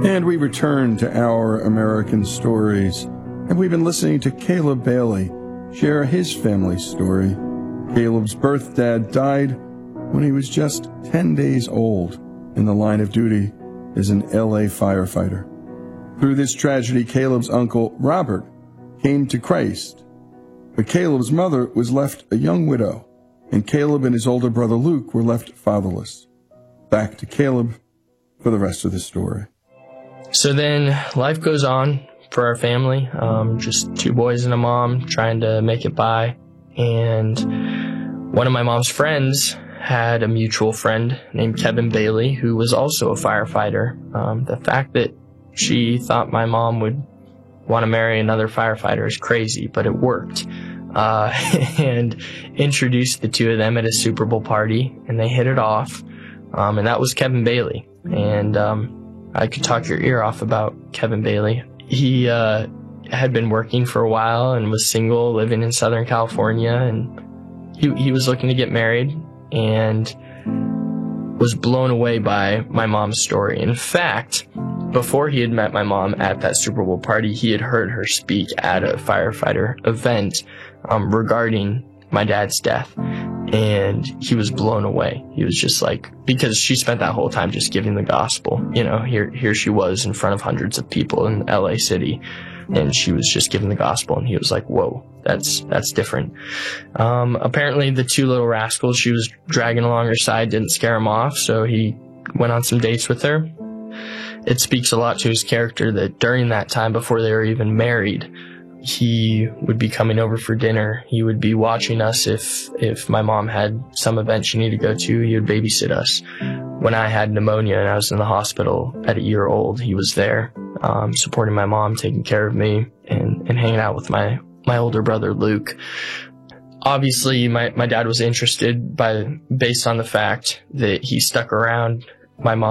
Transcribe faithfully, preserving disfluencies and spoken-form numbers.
And we return to Our American Stories, and we've been listening to Caleb Bailey share his family story. Caleb's birth dad died when he was just ten days old in the line of duty as an L A firefighter. Through this tragedy, Caleb's uncle, Robert, came to Christ, but Caleb's mother was left a young widow, and Caleb and his older brother Luke were left fatherless. Back to Caleb for the rest of the story. So then life goes on for our family, um, just two boys and a mom trying to make it by. And one of my mom's friends had a mutual friend named Kevin Bailey, who was also a firefighter. Um, the fact that she thought my mom would want to marry another firefighter is crazy, but it worked. Uh, and introduced the two of them at a Super Bowl party, and they hit it off. Um, and that was Kevin Bailey. And um, I could talk your ear off about Kevin Bailey. He uh, had been working for a while and was single, living in Southern California, and he he was looking to get married and was blown away by my mom's story. In fact, before he had met my mom at that Super Bowl party, he had heard her speak at a firefighter event um, regarding my dad's death. And he was blown away. He was just like, because she spent that whole time just giving the gospel. You know, here here she was in front of hundreds of people in L A City, and she was just giving the gospel, and he was like, whoa, that's that's different. Um, apparently the two little rascals she was dragging along her side didn't scare him off, so he went on some dates with her. It speaks a lot to his character that during that time, before they were even married, he would be coming over for dinner. He would be watching us if if my mom had some event she needed to go to. He would babysit us. When I had pneumonia and I was in the hospital at a year old, he was there, um, supporting my mom, taking care of me, and, and hanging out with my, my older brother, Luke. Obviously, my, my dad was interested by based on the fact that he stuck around my mom.